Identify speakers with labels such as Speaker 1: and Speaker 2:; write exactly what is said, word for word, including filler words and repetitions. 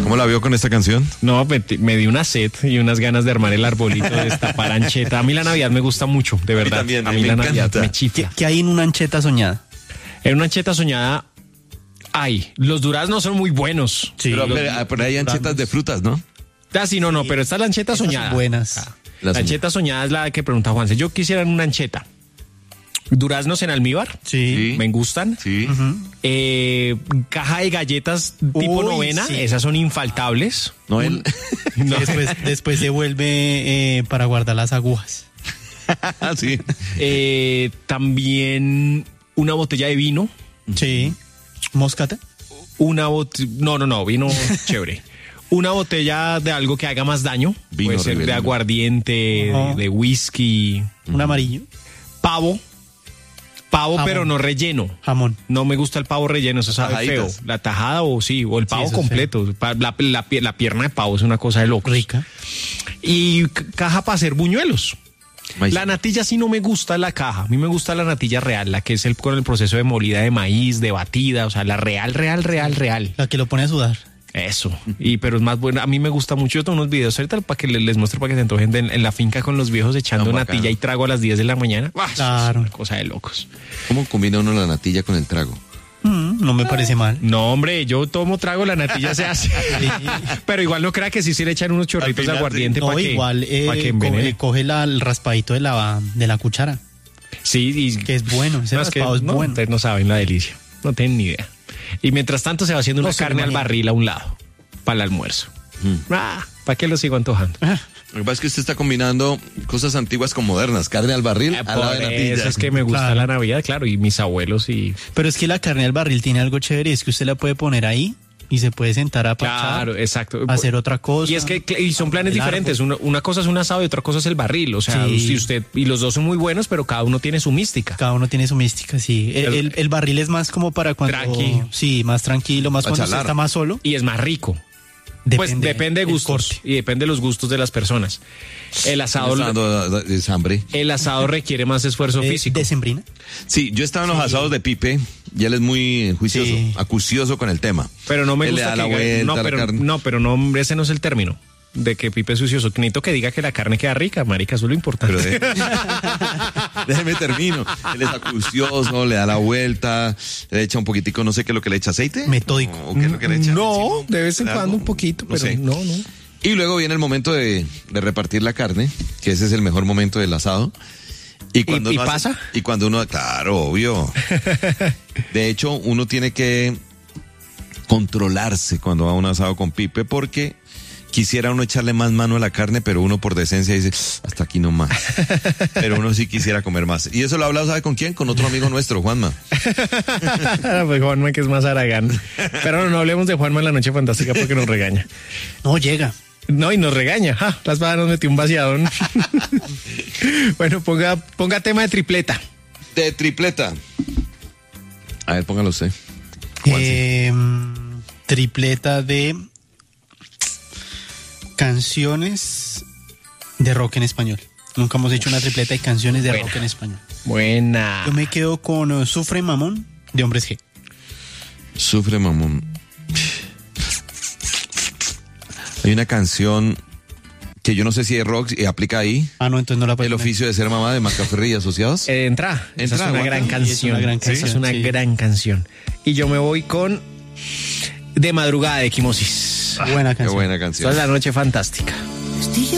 Speaker 1: ¿Cómo la vio con esta canción?
Speaker 2: No, me, me di una sed y unas ganas de armar el arbolito, de destapar ancheta. A mí la Navidad me gusta mucho, de verdad.
Speaker 1: A mí también,
Speaker 2: a mí
Speaker 1: me
Speaker 2: la
Speaker 1: encanta.
Speaker 2: Navidad me
Speaker 3: ¿Qué,
Speaker 2: chifla.
Speaker 3: qué hay en una ancheta soñada?
Speaker 2: En una ancheta soñada, ay, los duraznos son muy buenos.
Speaker 3: Sí,
Speaker 1: pero,
Speaker 3: los-
Speaker 1: pero, pero hay anchetas de frutas, ¿no?
Speaker 2: Ah, sí, no, no, pero esta es la ancheta
Speaker 3: Esas son
Speaker 2: soñada.
Speaker 3: buenas.
Speaker 2: Ah,
Speaker 1: Las
Speaker 2: la ancheta soñada es la que pregunta Juanse. Yo quisiera una ancheta. Duraznos en almíbar.
Speaker 3: Sí.
Speaker 1: Sí.
Speaker 2: Me gustan.
Speaker 1: Sí.
Speaker 2: Eh, caja de galletas tipo
Speaker 3: Uy,
Speaker 2: novena.
Speaker 3: sí.
Speaker 2: Esas son infaltables.
Speaker 1: No, él.
Speaker 2: No.
Speaker 3: Después, después se vuelve eh, para guardar las agujas.
Speaker 1: Ah, sí.
Speaker 2: Eh, también una botella de vino.
Speaker 3: Sí. ¿Moscata?
Speaker 2: Una botella. No, no, no, vino chévere. Una botella de algo que haga más daño.
Speaker 1: Vino
Speaker 2: Puede ser de
Speaker 1: Rivelino.
Speaker 2: aguardiente,
Speaker 3: Ajá.
Speaker 2: de whisky.
Speaker 3: Un amarillo.
Speaker 2: Pavo. Pavo,
Speaker 3: Jamón.
Speaker 2: pero no relleno.
Speaker 3: Jamón.
Speaker 2: No me gusta el pavo relleno, eso sabe feo.
Speaker 1: Tajaditas.
Speaker 2: La tajada o sí, o el pavo
Speaker 3: eso es
Speaker 2: completo. Pa- La, la, pie- la pierna de pavo es una cosa de locos.
Speaker 3: Rica.
Speaker 2: Y c- caja para hacer buñuelos.
Speaker 1: Maíz.
Speaker 2: La natilla sí no me gusta la caja. A mí me gusta la natilla real, la que es el con el proceso de molida de maíz, de batida, o sea, la real, real, real, real.
Speaker 3: La que lo pone a sudar.
Speaker 2: Eso. Y pero es más buena. A mí me gusta mucho. Yo tengo unos videos ahorita para que les, les muestre para que se antojen de- en, en la finca con los viejos echando
Speaker 1: Tan
Speaker 2: natilla
Speaker 1: bacano.
Speaker 2: y trago a las diez de la mañana. Ah, eso
Speaker 3: Claro.
Speaker 2: Es una cosa de locos.
Speaker 1: ¿Cómo combina uno la natilla con el trago?
Speaker 3: Mm, no me parece mal.
Speaker 2: No, hombre, yo tomo trago, la natilla se hace. Pero igual no crea que sí se le echan unos chorritos
Speaker 1: Al final,
Speaker 2: de aguardiente
Speaker 3: No,
Speaker 2: para que,
Speaker 3: igual eh,
Speaker 2: pa' que
Speaker 3: co-
Speaker 2: envenene.
Speaker 3: eh, coge la- el raspadito de la, de la cuchara.
Speaker 2: Sí, y
Speaker 3: Que es bueno. Ese
Speaker 2: no, es que
Speaker 3: raspado es
Speaker 2: no,
Speaker 3: bueno.
Speaker 2: ustedes no saben la delicia. No tienen ni idea. Y mientras tanto se va haciendo una
Speaker 3: No se lo
Speaker 2: carne al
Speaker 3: imagino.
Speaker 2: barril a un lado para el almuerzo. Ah, ¿para qué lo sigo antojando?
Speaker 1: Lo que pasa es que usted está combinando cosas antiguas con modernas. Carne al barril,
Speaker 2: Eh,
Speaker 1: a la de
Speaker 2: por
Speaker 1: natilla.
Speaker 2: eso es que me gusta
Speaker 3: Claro.
Speaker 2: la Navidad, claro, y mis abuelos y
Speaker 3: Pero es que la carne al barril tiene algo chévere. Es que usted la puede poner ahí y se puede sentar a parchar,
Speaker 2: claro, exacto.
Speaker 3: hacer otra cosa.
Speaker 2: Y es que cl- y son planes
Speaker 3: El
Speaker 2: diferentes. Una, una cosa es un asado y otra cosa es el barril. O sea,
Speaker 3: Sí.
Speaker 2: si usted y los dos son muy buenos, pero cada uno tiene su mística.
Speaker 3: Cada uno tiene su mística, sí. El,
Speaker 2: El-
Speaker 3: el- el barril es más como para cuando...
Speaker 2: Tranqui.
Speaker 3: Sí, más tranquilo, más
Speaker 1: Pa'
Speaker 3: cuando usted
Speaker 1: charlar.
Speaker 3: está más solo.
Speaker 2: Y es más rico. Pues depende de
Speaker 3: el
Speaker 2: gustos
Speaker 3: corte.
Speaker 2: y depende de los gustos de las personas. El
Speaker 1: Me
Speaker 2: asado,
Speaker 1: está dando eh, hambre.
Speaker 2: el asado requiere más esfuerzo
Speaker 3: Eh,
Speaker 2: físico.
Speaker 3: ¿Decembrina?
Speaker 1: Sí, yo estaba en los asados de Pipe y él es muy juicioso,
Speaker 3: Sí.
Speaker 1: acucioso con el tema.
Speaker 2: Pero no me
Speaker 1: Él le
Speaker 2: gusta
Speaker 1: da
Speaker 2: que
Speaker 1: la
Speaker 2: diga-
Speaker 1: vuelta
Speaker 2: no,
Speaker 1: a la
Speaker 2: pero
Speaker 1: carne.
Speaker 2: no, pero no, hombre, ese no es el término de que Pipe es sucioso. Necesito que diga que la carne queda rica, marica, eso es lo importante.
Speaker 1: Pero de- déjeme termino. Él es acucioso, le da la vuelta, le echa un poquitico, no sé qué es lo que le echa, aceite.
Speaker 3: Metódico.
Speaker 1: ¿O qué es lo que le echa?
Speaker 2: No,
Speaker 1: encima?
Speaker 2: de vez en
Speaker 1: ¿Algo?
Speaker 2: cuando un poquito,
Speaker 1: No
Speaker 2: pero
Speaker 1: sé.
Speaker 2: no, no.
Speaker 1: Y luego viene el momento de, de repartir la carne, que ese es el mejor momento del asado. Y cuando
Speaker 2: ¿Y- y
Speaker 1: uno hace-
Speaker 2: pasa?
Speaker 1: y cuando uno, claro, obvio. De hecho, uno tiene que controlarse cuando va a un asado con Pipe, porque quisiera uno echarle más mano a la carne, pero uno por decencia dice, hasta aquí no más. Pero uno sí quisiera comer más. Y eso lo ha hablado, ¿sabe con quién? Con otro amigo nuestro, Juanma.
Speaker 2: Pues Juanma, que es más aragán. Pero no, no hablemos de Juanma en la noche fantástica porque nos regaña.
Speaker 3: No, llega.
Speaker 2: No, y nos regaña. Ja, la espada nos metió un vaciadón. Bueno, ponga, ponga tema de tripleta.
Speaker 1: De tripleta. A ver, póngalo usted. Juanse.
Speaker 3: Eh, tripleta de canciones de rock en español. Nunca hemos hecho una tripleta de canciones de
Speaker 2: Buena.
Speaker 3: rock en español.
Speaker 2: Buena.
Speaker 3: Yo me quedo con uh, Sufre Mamón de Hombres G.
Speaker 1: Sufre mamón. Hay una canción que yo no sé si es rock y aplica ahí.
Speaker 3: Ah, no, entonces no la puedo
Speaker 1: El
Speaker 3: poner.
Speaker 1: oficio de ser mamá de Macaferri y Asociados.
Speaker 2: Eh, entra. Esa
Speaker 1: Entra,
Speaker 2: es una
Speaker 1: aguanta.
Speaker 2: gran
Speaker 1: Sí,
Speaker 3: es
Speaker 2: canción.
Speaker 3: una gran
Speaker 2: Esa es
Speaker 3: canción,
Speaker 2: una
Speaker 3: sí.
Speaker 2: gran canción. Y yo me voy con De Madrugada de Equimosis.
Speaker 3: Buena
Speaker 1: Qué
Speaker 3: canción.
Speaker 1: buena canción.
Speaker 2: Toda la noche fantástica.